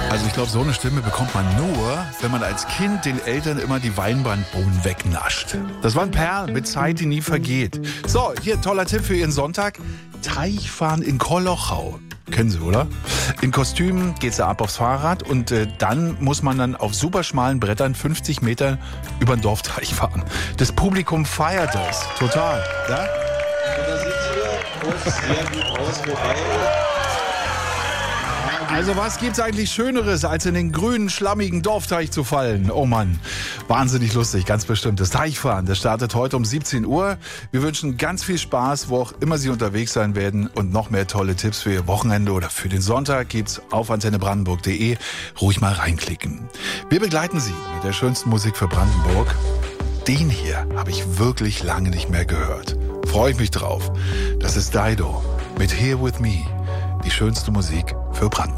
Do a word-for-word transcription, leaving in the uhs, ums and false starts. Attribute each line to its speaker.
Speaker 1: Also ich glaube, so eine Stimme bekommt man nur, wenn man als Kind den Eltern immer die Weinbrandbohnen wegnascht. Das waren Perlen mit Zeit, die nie vergeht. So, hier toller Tipp für Ihren Sonntag. Teichfahren in Kolochau. Kennen Sie, oder? In Kostümen geht's da ab aufs Fahrrad und äh, dann muss man dann auf super schmalen Brettern fünfzig Meter über den Dorfteich fahren. Das Publikum feiert das. Total. Ja?
Speaker 2: Und da sieht sie sehr gut aus, vorbei.
Speaker 1: Also was gibt's eigentlich Schöneres, als in den grünen, schlammigen Dorfteich zu fallen? Oh Mann, wahnsinnig lustig, ganz bestimmt. Das Teichfahren, das startet heute um siebzehn Uhr. Wir wünschen ganz viel Spaß, wo auch immer Sie unterwegs sein werden. Und noch mehr tolle Tipps für Ihr Wochenende oder für den Sonntag gibt's auf antenne brandenburg punkt de. Ruhig mal reinklicken. Wir begleiten Sie mit der schönsten Musik für Brandenburg. Den hier habe ich wirklich lange nicht mehr gehört. Freue ich mich drauf. Das ist Dido mit Here With Me. Die schönste Musik für Brandenburg.